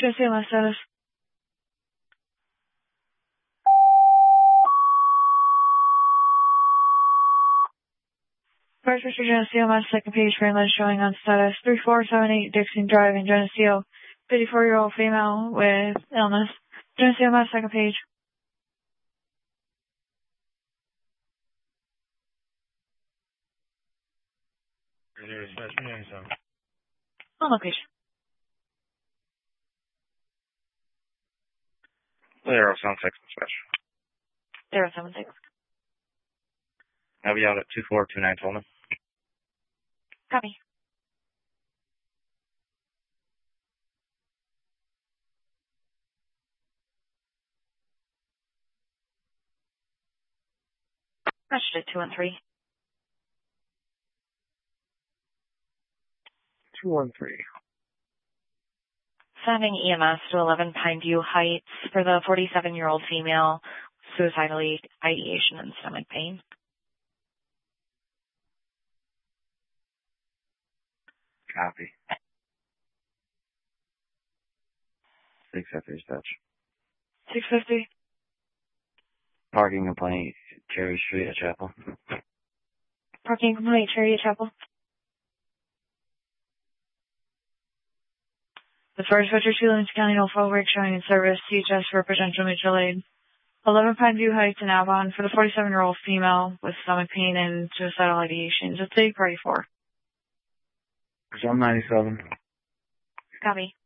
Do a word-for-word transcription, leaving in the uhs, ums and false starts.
Just see my status. First, Mister Geneseo, my second page for inland showing on status three four seven eight Dixon Drive in Geneseo, fifty-four-year-old female with illness. Geneseo, my second page. On location. Zero seven six dispatch. Zero seven six. I'll be out at two four two nine Tolman. Copy. Matched at two one three. Two one three. Sending E M S to eleven Pineview Heights for the forty-seven-year-old female, suicidal ideation and stomach pain. Copy. Six fifty dispatch. six fifty. Parking complaint, Cherry Street at Chapel. Parking complaint, Cherry Chapel. The first Richard two Lincoln County Norfolk Rig showing in service, C H S for potential mutual aid. eleven Pineview Heights in Avon for the forty-seven-year-old female with stomach pain and suicidal ideation. Just take party four. Zone ninety-seven. Copy.